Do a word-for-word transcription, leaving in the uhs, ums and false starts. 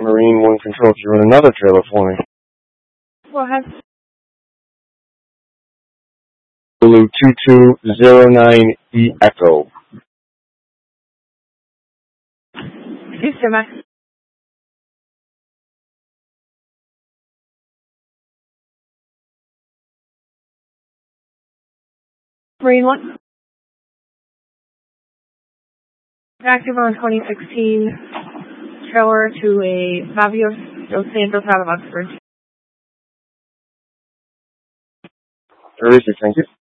Marine one Control, if you run another trailer for me. Go ahead. Blue two two zero nine E Echo. Houston, Max. Marine one. Active on twenty sixteen. Trailer to a Navios Dos Santos out of Oxford. Terrific, thank you.